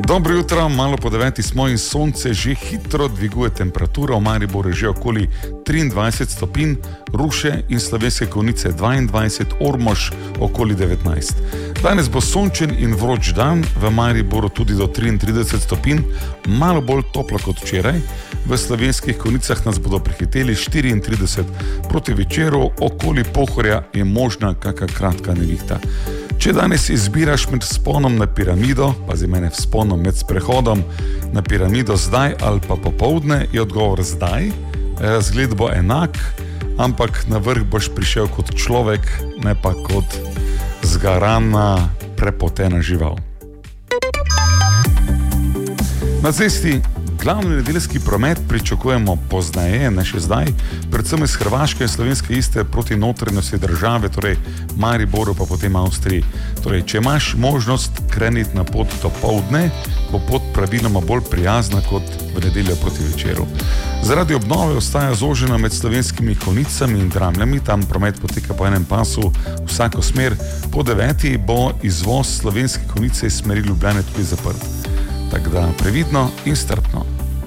Dobro jutro, malo po 9 smo in sonce že hitro dviguje temperaturo, v Mariboru že okoli 23 stopinj, Ruše in Slovenske Konjice 22, Ormož okoli 19. Danes bo sončen in vroč dan, v Mariboru tudi do 33 stopinj, malo bolj toplo kot včeraj. V Slovenskih Konjicah nas bodo prehiteli 34, proti večeru okoli Pohorja je možna kakšna kratka nevihta. Če danes izbiraš med vzponom na piramido, pazi mene, vzponom med sprehodom na piramido zdaj ali pa popoldne, je odgovor zdaj. Razgled bo enak, ampak na vrh boš prišel kot človek, ne pa kot zgarana, prepotena žival. Na cesti glavni nedeljski promet pričakujemo pozneje, ne še zdaj, predvsem iz Hrvaške in Slovenske Istre proti notranjosti države, torej Mariboru pa potem Avstriji. Torej, če imaš možnost kreniti na pot do poldne, bo pot praviloma bolj prijazna kot v nedeljo proti večeru. Zaradi obnove ostaja zožena med Slovenskimi Konjicami in Dramljami, tam promet poteka po enem pasu vsako smer. Po 9 bo izvoz Slovenske Konjice iz smeri Ljubljane tudi zaprt. Tako da previdno in strpno.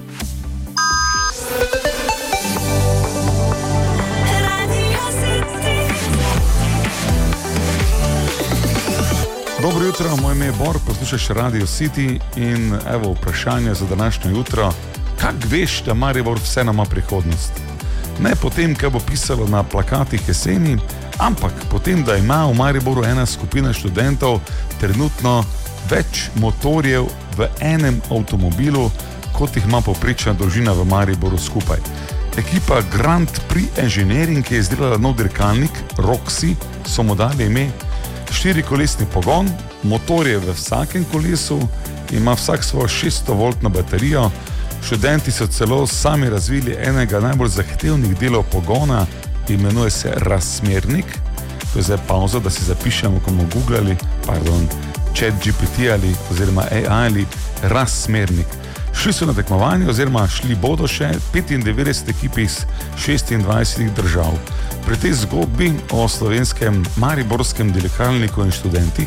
Dobro jutro, moje ime je Bor, poslušaš Radio City in evo vprašanje za današnjo jutro. Kak veš, da Maribor vseeno ima prihodnost? Ne potem, kaj bo pisalo na plakatih jeseni, ampak potem, da ima v Mariboru ena skupina študentov trenutno več motorjev v enem avtomobilu, kot jih ima povprečna dolžina v Mariboru skupaj. Ekipa Grand Prix Engineering je izdelala nov dirkalnik, Roxy, so mu dali ime, 4-kolesni pogon, motorje v vsakem kolesu, ima vsak svojo 600-voltno baterijo. Študenti so celo sami razvili enega najbolj zahtevnih delov pogona, imenuje se razmernik. To je zdaj pauza, da si zapišemo, ko bomo googlali, ChatGPT oziroma AI ali razmernik. Šli so na tekmovanje oziroma šli bodo še 95 ekip iz 26 držav. Pri tej zgodbi o slovenskem mariborskem dirkalniku in študentih,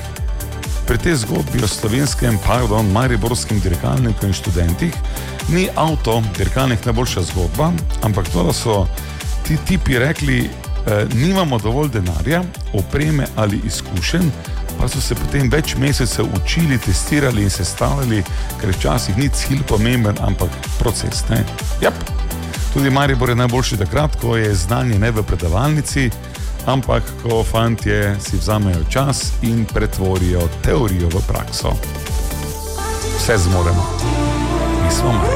mariborskem dirkalniku in študentih, ni avto dirkalnik najboljša zgodba, ampak to, da so ti tipi rekli, nimamo dovolj denarja, opreme ali izkušenj, pa so se potem več mesecev učili, testirali in sestavljali, ker včasih ni cilj pomemben, ampak proces, ne? Jap. Tudi Maribor je najboljši takrat, ko je znanje ne v predavalnici, ampak ko fantje si vzamejo čas in pretvorijo teorijo v prakso. Vse zmoremo. Mi smo Maribor.